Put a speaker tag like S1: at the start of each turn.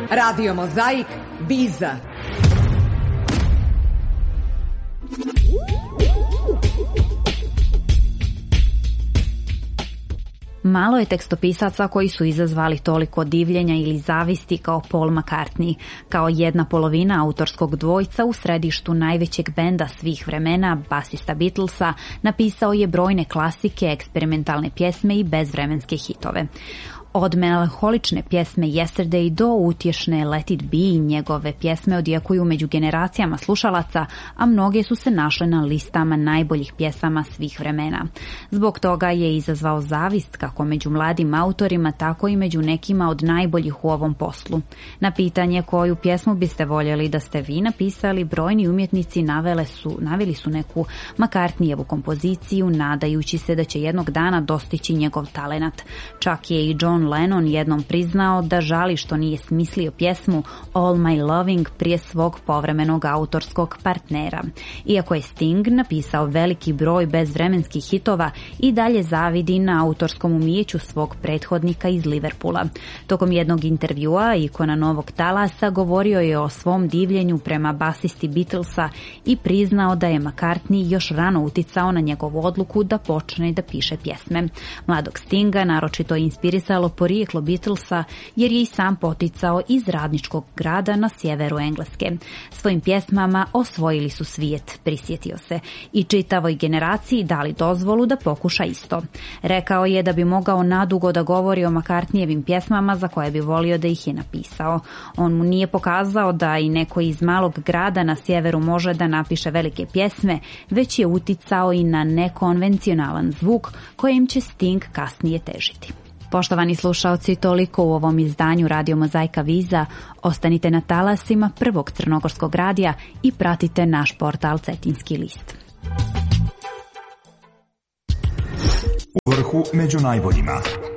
S1: Radio Mozaik, Biza.
S2: Malo je tekstopisaca koji su izazvali toliko divljenja ili zavisti kao Paul McCartney. Kao jedna polovina autorskog dvojca u središtu najvećeg benda svih vremena, basista Beatlesa, napisao je brojne klasike, eksperimentalne pjesme i bezvremenske hitove. Od melanholične pjesme Yesterday do utješne Let It Be, njegove pjesme odjekuju među generacijama slušalaca, a mnoge su se našle na listama najboljih pjesama svih vremena. Zbog toga je izazvao zavist kako među mladim autorima, tako i među nekima od najboljih u ovom poslu. Na pitanje koju pjesmu biste voljeli da ste vi napisali, brojni umjetnici naveli su neku McCartneyevu kompoziciju, nadajući se da će jednog dana dostići njegov talenat. Čak je i John Lennon jednom priznao da žali što nije smislio pjesmu All My Loving prije svog povremenog autorskog partnera. Iako je Sting napisao veliki broj bezvremenskih hitova, i dalje zavidi na autorskom umijeću svog prethodnika iz Liverpoola. Tokom jednog intervjua ikona novog talasa govorio je o svom divljenju prema basisti Beatlesa i priznao da je McCartney još rano uticao na njegovu odluku da počne da piše pjesme. Mladog Stinga naročito inspirisalo porijeklo Beatlesa, jer je i sam poticao iz radničkog grada na sjeveru Engleske. Svojim pjesmama osvojili su svijet, prisjetio se, i čitavoj generaciji dali dozvolu da pokuša isto. Rekao je da bi mogao nadugo da govori o McCartneyevim pjesmama za koje bi volio da ih je napisao. On mu nije pokazao da i neko iz malog grada na sjeveru može da napiše velike pjesme, već je uticao i na nekonvencionalan zvuk kojim će Sting kasnije težiti. Poštovani slušaoci, toliko u ovom izdanju Radio Mozaika Viza. Ostanite na talasima prvog crnogorskog radija i pratite naš portal Cetinski list.
S3: U vrhu među najboljima.